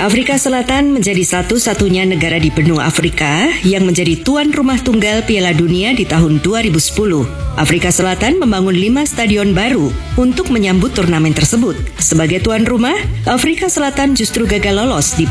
Afrika Selatan menjadi satu-satunya negara di benua Afrika yang menjadi tuan rumah tunggal Piala Dunia di tahun 2010. Afrika Selatan membangun 5 stadion baru untuk menyambut turnamen tersebut. Sebagai tuan rumah, Afrika Selatan justru gagal lolos di